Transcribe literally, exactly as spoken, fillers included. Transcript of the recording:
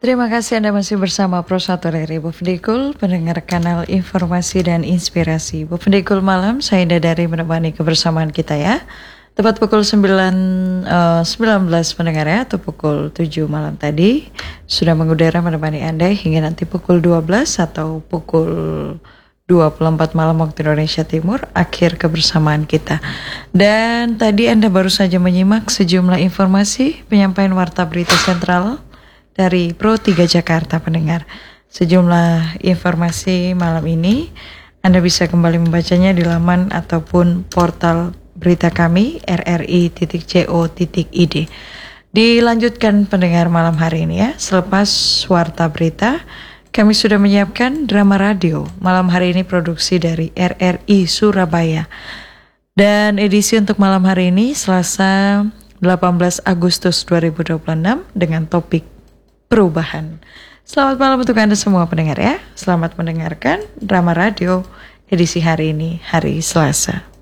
Terima kasih Anda masih bersama Pro satu R R I Bufdikul, pendengar kanal informasi dan inspirasi. Bufdikul malam, saya Dadari menemani kebersamaan kita ya. Tepat pukul sembilan, uh, sembilan belas pendengar ya, atau pukul tujuh malam tadi. Sudah mengudara menemani Anda hingga nanti pukul dua belas atau pukul dua puluh empat malam waktu Indonesia Timur, akhir kebersamaan kita. Dan tadi Anda baru saja menyimak sejumlah informasi penyampaian Warta Berita Sentral dari Pro tiga Jakarta pendengar. Sejumlah informasi malam ini Anda bisa kembali membacanya di laman ataupun portal berita kami r r i titik co titik i d. Dilanjutkan pendengar malam hari ini ya. Selepas Warta Berita, kami sudah menyiapkan drama radio. Malam hari ini produksi dari R R I Surabaya. Dan edisi untuk malam hari ini Selasa delapan belas Agustus dua ribu dua puluh enam dengan topik perubahan. Selamat malam untuk Anda semua pendengar ya. Selamat mendengarkan drama radio edisi hari ini, hari Selasa.